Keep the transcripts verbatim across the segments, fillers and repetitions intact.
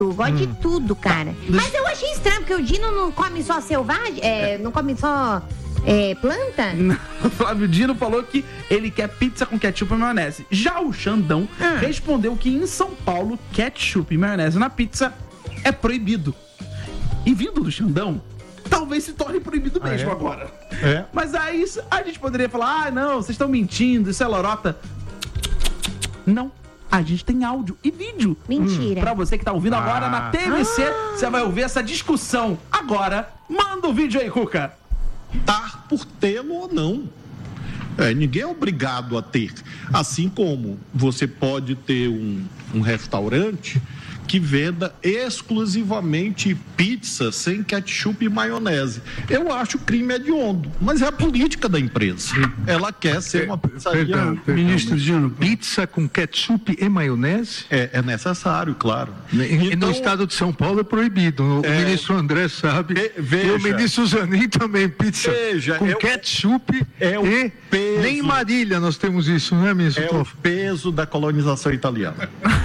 Eu gosto hum. de tudo, cara. Mas eu achei estranho, porque o Dino não come só selvagem, é, não come só é, planta? Não, o Flávio Dino falou que ele quer pizza com ketchup e maionese. Já o Xandão ah. respondeu que em São Paulo, ketchup e maionese na pizza é proibido. E vindo do Xandão, talvez se torne proibido mesmo ah, é? agora. É. Mas aí a gente poderia falar, ah, não, vocês estão mentindo, isso é lorota. Não. A gente tem áudio e vídeo. Mentira. Hum, pra você que tá ouvindo ah. agora na T V C, ah. você vai ouvir essa discussão. Agora, manda o vídeo aí, Cuca. Tá por tê-lo ou não. É, ninguém é obrigado a ter. Assim como você pode ter um, um restaurante que venda exclusivamente pizza sem ketchup e maionese. Eu acho crime hediondo, mas é a política da empresa. Ela quer ser uma pizzaria... Perdão, perdão, Ministro Dino, pizza com ketchup e maionese? É, é necessário, claro. E então, no estado de São Paulo é proibido. O é, ministro André sabe. Veja, e o ministro Zanin também, pizza veja, com é ketchup é o e... Peso. Nem em Marília nós temos isso, não é, ministro? É o peso da colonização italiana.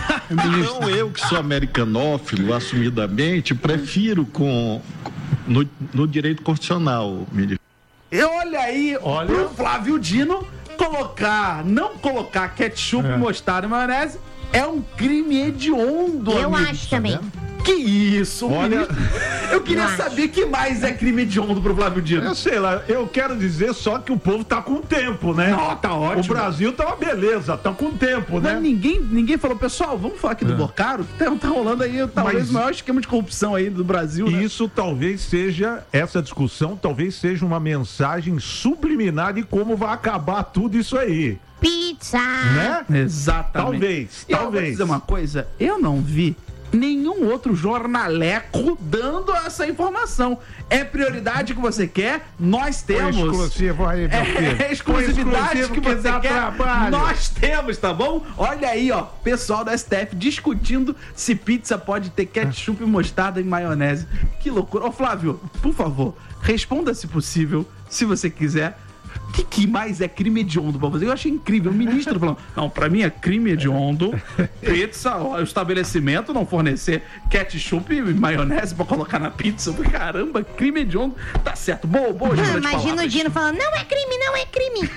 Então eu, que sou americanófilo, assumidamente, prefiro com, no, no direito constitucional, ministro. E olha aí, olha pro Flávio Dino, colocar, não colocar ketchup, é. mostarda e maionese é um crime hediondo. Eu amigo, acho também. Né? Que isso, olha. Eu queria eu saber que mais é crime hediondo pro Flávio Dino. Eu sei lá, eu quero dizer só que o povo tá com tempo, né? Não, tá ótimo. O Brasil tá uma beleza, tá com tempo, né? Mas ninguém, ninguém falou, pessoal, vamos falar aqui do é. Bocaro? Tá, tá rolando aí, talvez, Mas, o maior esquema de corrupção aí do Brasil, né? Isso talvez seja, essa discussão talvez seja uma mensagem subliminar de como vai acabar tudo isso aí. Pizza! Né? Exatamente. Talvez, e talvez. Eu vou dizer uma coisa, eu não vi nenhum outro jornaleco dando essa informação. É prioridade que você quer? Nós temos. Exclusivo aí, meu filho. É exclusividade que, que você quer? Trabalho. Nós temos, tá bom? Olha aí, ó, pessoal da S T F discutindo se pizza pode ter ketchup, mostarda e maionese. Que loucura. Ô, Flávio, por favor, responda se possível, se você quiser. O que, que mais é crime hediondo pra você? Eu achei incrível. O ministro falando, não, pra mim é crime hediondo pizza, ó, o estabelecimento não fornecer ketchup e maionese pra colocar na pizza. Caramba, crime hediondo. Tá certo. Boa, boa, ah, imagina o Dino falando, não é crime, não é crime.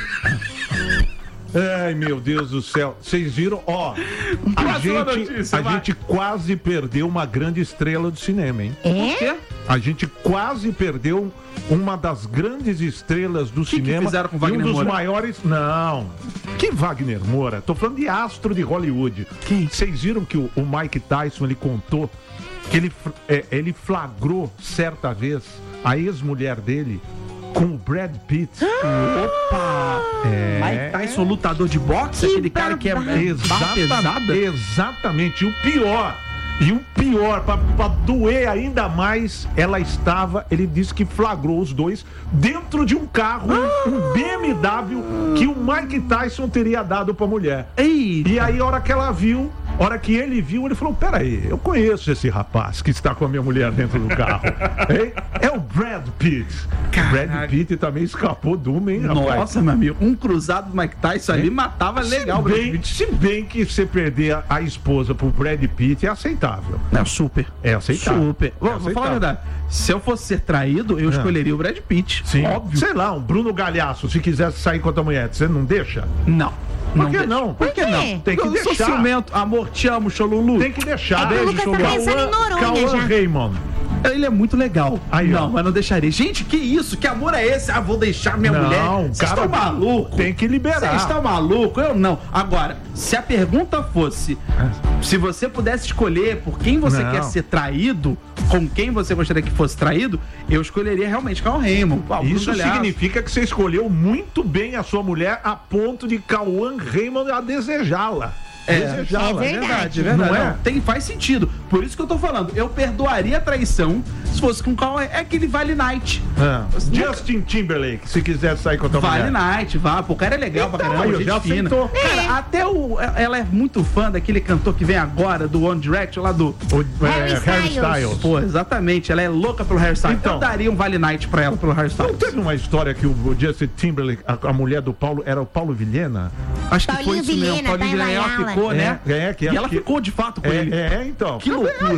Ai, meu Deus do céu. Vocês viram? Ó, a, gente, notícia, a gente quase perdeu uma grande estrela do cinema, hein? É? Por quê? A gente quase perdeu uma das grandes estrelas do que cinema. Que fizeram com Wagner um dos Moura? maiores... Não. Que Wagner Moura? Tô falando de astro de Hollywood. Quem? Vocês viram que o, o Mike Tyson, ele contou que ele, é, ele flagrou certa vez a ex-mulher dele com o Brad Pitt. Opa! É. Mike Tyson, lutador de boxe, que aquele cara que é exatamente, exatamente. E o pior, e o pior, pra, pra doer ainda mais, ela estava, ele disse que flagrou os dois dentro de um carro, ah. um B M W, que o Mike Tyson teria dado pra mulher. Ei. E aí, a hora que ela viu, a hora que ele viu, ele falou, peraí, eu conheço esse rapaz que está com a minha mulher dentro do carro. é, é o Brad Pitt. Caraca. Brad Pitt também escapou do uma, hein, rapaz? Nossa, meu amigo, um cruzado do Mike Tyson é. ali matava se legal. Bem, Brad Pitt. Se bem que você perder a, a esposa pro Brad Pitt é aceitável. É super. É aceitável. Super. É Vou, vou falar a verdade. Se eu fosse ser traído, eu é. escolheria o Brad Pitt. Sim. Óbvio. Sei lá, um Bruno Galhaço, se quisesse sair com a tua mulher, você não deixa? Não. Por não que deixa. não? Por que não? Tem que eu deixar. Sou ciumento. Amor, te amo, Cholulu. Tem que deixar. É que Beijo, o Lucas tá pensando em Noronha Cauã já. Raymond. Ele é muito legal. Aí, não, ó. mas não deixaria. Gente, que isso? Que amor é esse? Ah, vou deixar minha não, mulher. Vocês estão malucos? Tem que liberar. Vocês estão malucos? Eu não. Agora, se a pergunta fosse, se você pudesse escolher por quem você não. quer ser traído, com quem você gostaria que fosse traído, eu escolheria realmente Cauã Raymond. Ah, isso significa que você escolheu muito bem a sua mulher a ponto de Cauã Raymond a desejá-la. É, é verdade, é verdade, é verdade. Não é? Não, tem, faz sentido. Por isso que eu tô falando, eu perdoaria a traição se fosse com o Cauã. É aquele Vale Night. É. Justin Timberlake, se quiser sair com a tua Vale mulher. Night, vá. Pô, o cara é legal então, pra caramba, gente já fina. Cara, é. até o... Ela é muito fã daquele cantor que vem agora, do One Direction, lá do... O, Harry, é, Styles. Harry Styles. Pô, exatamente. Ela é louca pelo Harry Styles. Então, eu daria um Vale Night pra ela, pelo Harry Styles. Não teve uma história que o Justin Timberlake, a, a mulher do Paulo, era o Paulo Vilhena? Acho que Paulinho foi isso Vilhena, mesmo. Paulinho tá Vilhena, ela ficou ficou, é, né? É, que e ela que, ficou de fato com é, ele. É, então. Que loucura.